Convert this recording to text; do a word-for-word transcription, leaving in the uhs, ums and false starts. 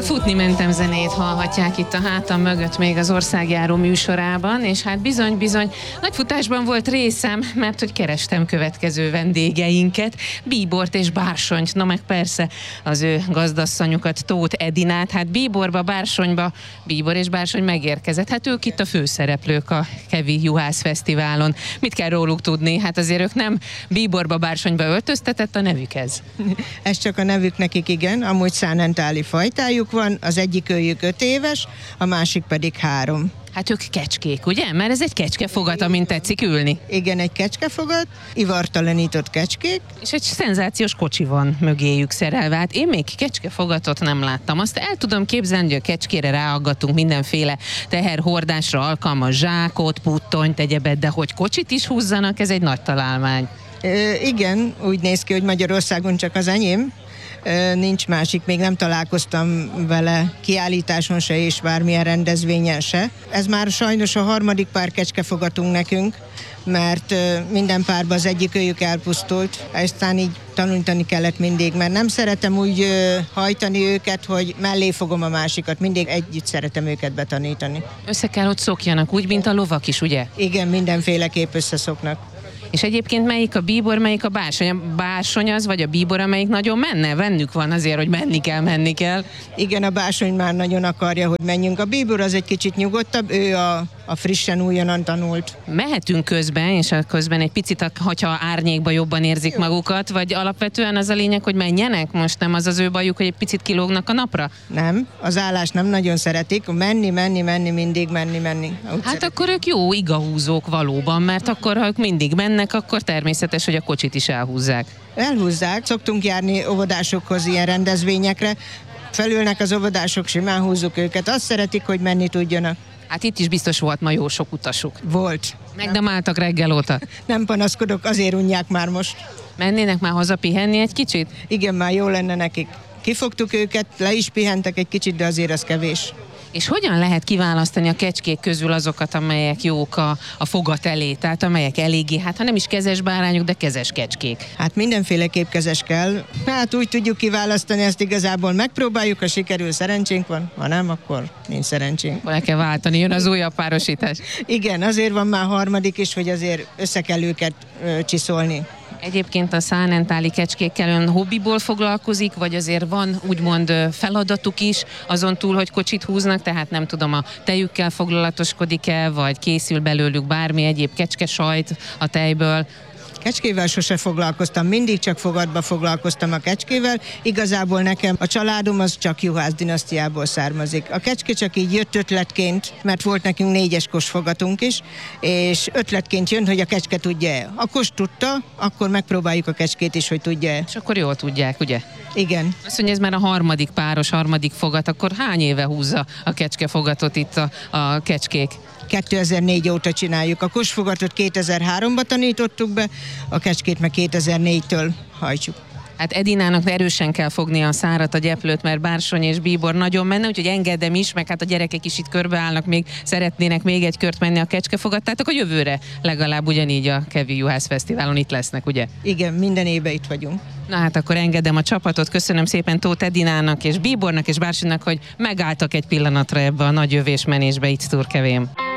a Futni mentem zenét hallhatják itt a hátam mögött még az országjáró műsorában, és hát bizony-bizony nagy futásban volt részem, mert hogy kerestem következő vendégeinket, Bíbort és Bársonyt, na meg persze az ő gazdasszonyukat, Tóth Edinát, hát Bíborba, Bársonyba Bíbor és Bársony megérkezett, hát ők itt a főszereplők a Kevi Juhász Fesztiválon. Mit kell róluk tudni? Hát azért ők nem Bíborba, Bársonyba öltöztetett, a nevük ez. Ez csak a nevük nekik, igen, amúgy szánentáli fajtájuk van, az egyik őjük öt éves, a másik pedig három. Hát ők kecskék, ugye? Mert ez egy kecskefogat, amint tetszik ülni. Igen, egy kecskefogat, ivartalanított kecskék. És egy szenzációs kocsi van mögéjük szerelve. Hát én még kecskefogatot nem láttam. Azt el tudom képzelni, hogy a kecskére ráaggatunk mindenféle teherhordásra alkalmas zsákot, puttonyt, egyebet, de hogy kocsit is húzzanak, ez egy nagy találmány. E, igen, úgy néz ki, hogy Magyarországon csak az enyém. Nincs másik, még nem találkoztam vele kiállításon se és bármilyen rendezvényen se. Ez már sajnos a harmadik pár kecskefogatunk nekünk, mert minden párban az egyik őjük elpusztult, aztán így tanulni kellett mindig, mert nem szeretem úgy hajtani őket, hogy mellé fogom a másikat, mindig együtt szeretem őket betanítani. Össze kell, hogy szokjanak, úgy, mint a lovak is, ugye? Igen, mindenféleképp összeszoknak. És egyébként melyik a Bíbor, melyik a Bársony? A Bársony az, vagy a Bíbor, amelyik nagyon menne? Vennük van azért, hogy menni kell, menni kell. Igen, a Bársony már nagyon akarja, hogy menjünk. A Bíbor az egy kicsit nyugodtabb, ő a, a frissen, újonnan tanult. Mehetünk közben, és közben egy picit, hogyha árnyékba jobban érzik Jó. magukat, vagy alapvetően az a lényeg, hogy menjenek? Most nem az az ő bajuk, hogy egy picit kilógnak a napra? Nem, az állást nem nagyon szeretik. Menni, menni, menni, mindig menni, menni. Úgy hát szeretik. Akkor ők jó igahúzók valóban, mert akkor, ha ők mindig mennek, akkor természetes, hogy a kocsit is elhúzzák. Elhúzzák, szoktunk járni óvodásokhoz ilyen rendezvényekre, felülnek az óvodások, simán húzzuk őket, azt szeretik, hogy menni tudjanak. Hát itt is biztos volt ma jó sok utasuk. Volt. Megdamáltak reggel óta. Nem panaszkodok, azért unják már most. Mennének már haza pihenni egy kicsit? Igen, már jó lenne nekik. Kifogtuk őket, le is pihentek egy kicsit, de azért az kevés. És hogyan lehet kiválasztani a kecskék közül azokat, amelyek jók a, a fogat elé, tehát amelyek eléggé, hát ha nem is kezes bárányok, de kezes kecskék? Hát mindenféleképp kezes kell. Hát úgy tudjuk kiválasztani, ezt igazából megpróbáljuk, ha sikerül, szerencsénk van, ha nem, akkor nincs szerencsénk. Le kell váltani, jön az újabb párosítás. Igen, azért van már harmadik is, hogy azért össze kell őket ö, csiszolni. Egyébként a szánentáli kecskékkel ön hobbiból foglalkozik, vagy azért van úgymond feladatuk is, azon túl, hogy kocsit húznak, tehát nem tudom, a tejükkel foglalatoskodik-e, vagy készül belőlük bármi egyéb kecskesajt a tejből? Kecskével sose foglalkoztam, mindig csak fogatba foglalkoztam a kecskével. Igazából nekem a családom az csak Juhász dinasztiából származik. A kecske csak így jött ötletként, mert volt nekünk négyes kosfogatunk is, és ötletként jön, hogy a kecske tudja-e. A kos tudta, akkor megpróbáljuk a kecskét is, hogy tudja-e. És akkor jól tudják, ugye? Igen. Azt mondja, ez már a harmadik páros, harmadik fogat, akkor hány éve húzza a kecskefogatot itt a, a kecskék? kétezer-négy óta csináljuk. A kosfogatot kétezer-háromba tanítottuk be, a kecskét meg kétezer-négytől hajtsuk. Hát Edinának erősen kell fogni a szárat, a gyeplőt, mert Bársony és Bíbor nagyon menne, úgyhogy engedem is, meg hát a gyerekek is itt körbeállnak, még szeretnének még egy kört menni a kecskefogattátok, a jövőre legalább ugyanígy a Kevi Juhász Fesztiválon itt lesznek, ugye? Igen, minden évben itt vagyunk. Na hát akkor engedem a csapatot, köszönöm szépen Tóth Edinának és Bíbornak és Bársonynak, hogy megálltak egy pillanatra ebbe a nagy jövésmenésbe itt Turkevén.